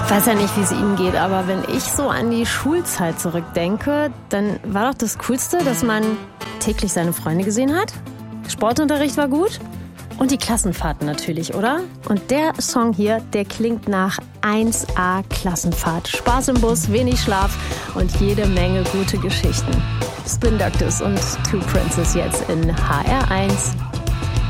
Ich weiß ja nicht, wie es Ihnen geht, aber wenn ich so an die Schulzeit zurückdenke, dann war doch das Coolste, dass man täglich seine Freunde gesehen hat. Sportunterricht war gut. Und die Klassenfahrten natürlich, oder? Und der Song hier, der klingt nach 1A Klassenfahrt. Spaß im Bus, wenig Schlaf und jede Menge gute Geschichten. Spin Doctors und Two Princes jetzt in HR1